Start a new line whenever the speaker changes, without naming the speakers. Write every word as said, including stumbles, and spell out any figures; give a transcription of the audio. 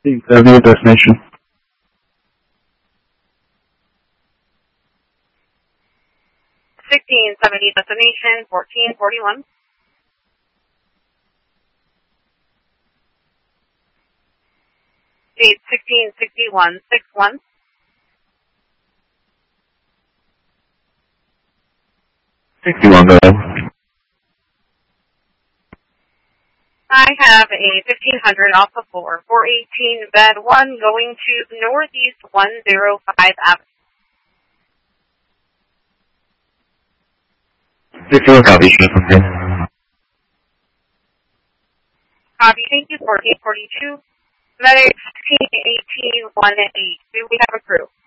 Seventy destination.
sixteen seventy destination, fourteen forty-one. Gate sixteen sixty-one, six one.
sixty-one, go ahead.
I have a fifteen hundred off the floor, four eighteen bed one going to northeast one oh five Avenue.
sixty-one copy, okay.
Copy, thank you, fourteen forty-two. Medic sixteen eighteen one eight. Do we have a crew?